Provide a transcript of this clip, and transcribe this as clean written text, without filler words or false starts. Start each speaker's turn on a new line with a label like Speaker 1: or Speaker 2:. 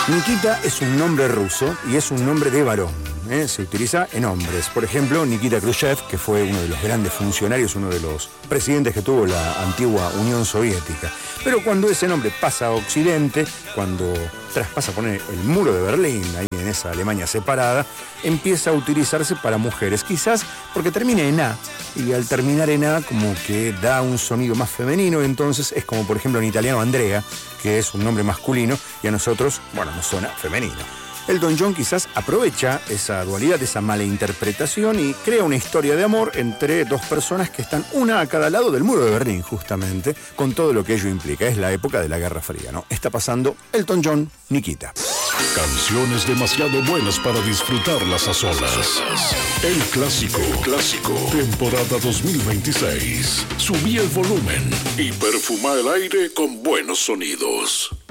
Speaker 1: Nikita es un nombre ruso y es un nombre de varón. Se utiliza en hombres. Por ejemplo, Nikita Khrushchev, que fue uno de los grandes funcionarios, uno de los presidentes que tuvo la antigua Unión Soviética. Pero cuando ese nombre pasa a Occidente, cuando traspasa poner el muro de Berlín, ahí en esa Alemania separada, empieza a utilizarse para mujeres, quizás porque termina en A, y al terminar en A como que da un sonido más femenino, entonces es como por ejemplo en italiano Andrea, que es un nombre masculino, y a nosotros, bueno, nos suena femenino. Elton John quizás aprovecha esa dualidad, esa mala interpretación y crea una historia de amor entre dos personas que están una a cada lado del muro de Berlín, justamente, con todo lo que ello implica. Es la época de la Guerra Fría, ¿no? Está pasando Elton John, Nikita.
Speaker 2: Canciones demasiado buenas para disfrutarlas a solas. El clásico, temporada 2026. Subí el volumen y perfuma el aire con buenos sonidos.